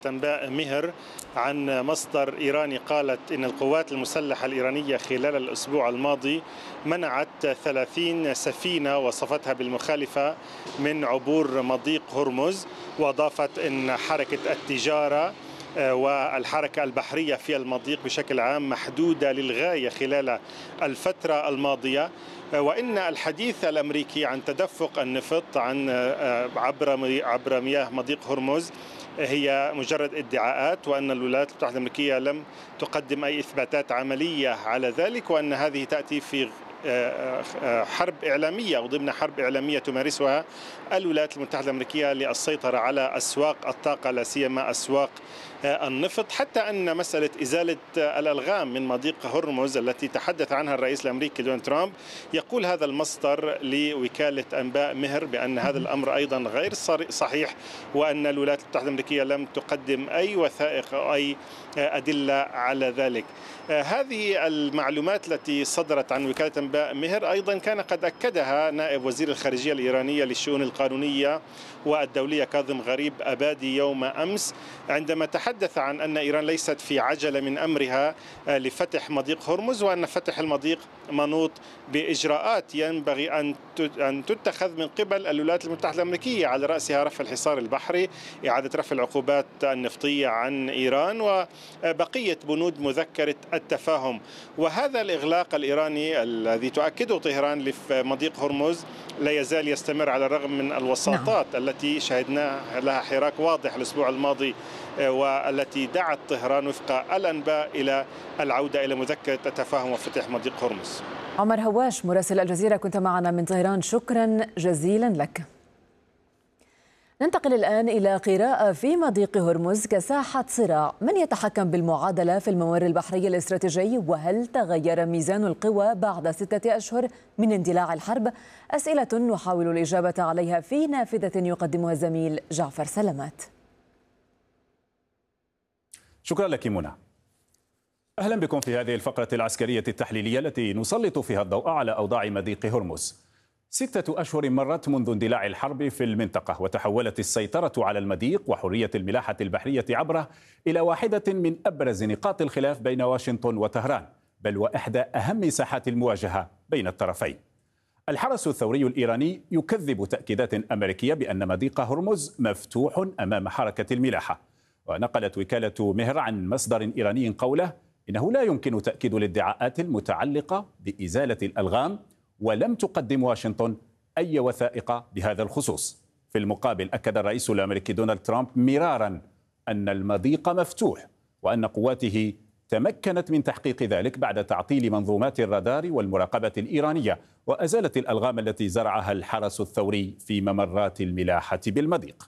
أنباء مهر عن مصدر إيراني قالت إن القوات المسلحة الإيرانية خلال الأسبوع الماضي منعت 30 سفينة وصفتها بالمخالفة من عبور مضيق هرمز، وأضافت أن حركة التجارة والحركة البحرية في المضيق بشكل عام محدودة للغاية خلال الفترة الماضية، وإن الحديث الأمريكي عن تدفق النفط عبر مياه مضيق هرمز هي مجرد ادعاءات، وأن الولايات المتحدة الأمريكية لم تقدم أي إثباتات عملية على ذلك، وأن هذه تأتي في حرب إعلامية أو ضمن حرب إعلامية تمارسها الولايات المتحدة الأمريكية للسيطرة على أسواق الطاقة، لا سيما أسواق النفط. حتى أن مسألة إزالة الألغام من مضيق هرمز التي تحدث عنها الرئيس الأمريكي دونالد ترامب، يقول هذا المصدر لوكالة أنباء مهر بأن هذا الأمر أيضا غير صحيح، وأن الولايات المتحدة الأمريكية لم تقدم أي وثائق أو أي أدلة على ذلك. هذه المعلومات التي صدرت عن وكالة أنباء مهر أيضا كان قد أكدها نائب وزير الخارجية الإيرانية للشؤون القانونية والدولية كاظم غريب أبادي يوم أمس، عندما تحدث عن أن إيران ليست في عجلة من أمرها لفتح مضيق هرمز، وأن فتح المضيق منوط بإجراءات ينبغي أن تتخذ من قبل الولايات المتحدة الأمريكية، على رأسها رفع الحصار البحري، إعادة رفع العقوبات النفطية عن إيران، وبقية بنود مذكرة التفاهم. وهذا الإغلاق الإيراني الذي تؤكده طهران لمضيق هرمز لا يزال يستمر على الرغم من الوساطات التي شهدنا لها حراك واضح الأسبوع الماضي، والتي دعت طهران وفق الأنباء إلى العودة إلى مذكرة التفاهم وفتح مضيق هرمز. عمر هواش مراسل الجزيرة كنت معنا من طهران، شكرا جزيلا لك. ننتقل الآن إلى قراءة في مضيق هرمز كساحة صراع، من يتحكم بالمعادلة في الممر البحري الاستراتيجي، وهل تغير ميزان القوى بعد 6 أشهر من اندلاع الحرب؟ أسئلة نحاول الإجابة عليها في نافذة يقدمها الزميل جعفر سلامات. شكرا لك منى. أهلا بكم في هذه الفقرة العسكرية التحليلية التي نسلط فيها الضوء على أوضاع مضيق هرمز. 6 أشهر مرت منذ اندلاع الحرب في المنطقة، وتحولت السيطرة على المضيق وحرية الملاحة البحرية عبره إلى واحدة من أبرز نقاط الخلاف بين واشنطن وطهران، بل وإحدى أهم ساحات المواجهة بين الطرفين. الحرس الثوري الإيراني يكذب تأكيدات أمريكية بأن مضيق هرمز مفتوح أمام حركة الملاحة، ونقلت وكالة مهر عن مصدر إيراني قوله إنه لا يمكن تأكيد الادعاءات المتعلقة بإزالة الألغام، ولم تقدم واشنطن أي وثائق بهذا الخصوص. في المقابل أكد الرئيس الأمريكي دونالد ترامب مرارا أن المضيق مفتوح، وأن قواته تمكنت من تحقيق ذلك بعد تعطيل منظومات الرادار والمراقبة الإيرانية، وأزالت الألغام التي زرعها الحرس الثوري في ممرات الملاحة بالمضيق.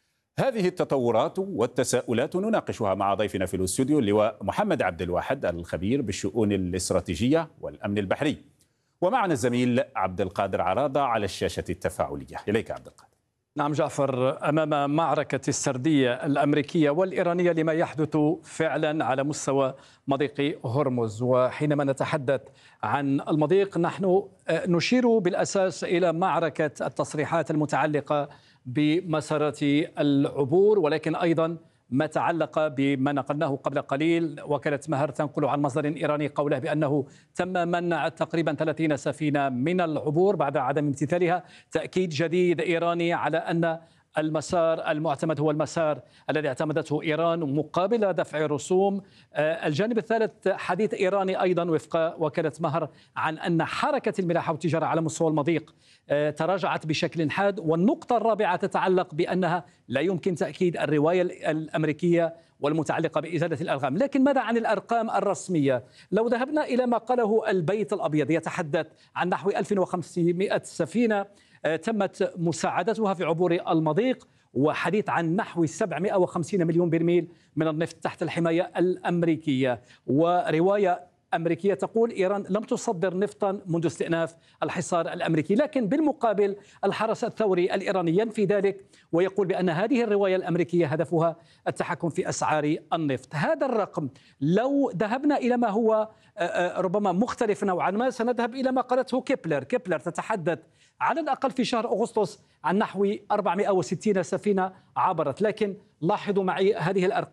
هذه التطورات والتساؤلات نناقشها مع ضيفنا في الاستوديو اللواء محمد عبد الواحد الخبير بالشؤون الاستراتيجية والأمن البحري، ومعنا الزميل عبد القادر عراضة على الشاشة التفاعلية. إليك عبد القادر. نعم جعفر، أمام معركة السردية الأمريكية والإيرانية لما يحدث فعلا على مستوى مضيق هرمز، وحينما نتحدث عن المضيق نحن نشير بالأساس إلى معركة التصريحات المتعلقة بمسارات العبور، ولكن أيضا ما تعلق بما نقلناه قبل قليل. وكالة مهر تنقل عن مصدر إيراني قوله بأنه تم منع تقريبا 30 سفينة من العبور بعد عدم امتثالها. تأكيد جديد إيراني على أن المسار المعتمد هو المسار الذي اعتمدته إيران مقابل دفع رسوم. الجانب الثالث حديث إيراني أيضا وفق وكالة مهر عن أن حركة الملاحة والتجارة على مستوى المضيق تراجعت بشكل حاد. والنقطة الرابعة تتعلق بأنها لا يمكن تأكيد الرواية الأمريكية والمتعلقة بإزالة الألغام. لكن ماذا عن الأرقام الرسمية؟ لو ذهبنا إلى ما قاله البيت الأبيض يتحدث عن نحو 1500 سفينة تمت مساعدتها في عبور المضيق، وحديث عن نحو 750 مليون برميل من النفط تحت الحماية الأمريكية. ورواية أمريكية تقول إيران لم تصدر نفطا منذ استئناف الحصار الأمريكي، لكن بالمقابل الحرس الثوري الإيراني ينفي ذلك ويقول بأن هذه الرواية الأمريكية هدفها التحكم في أسعار النفط. هذا الرقم لو ذهبنا إلى ما هو ربما مختلف نوعا ما سنذهب إلى ما قالته كيبلر تتحدث على الأقل في شهر أغسطس عن نحو 460 سفينة عبرت. لكن لاحظوا معي هذه الأرقام.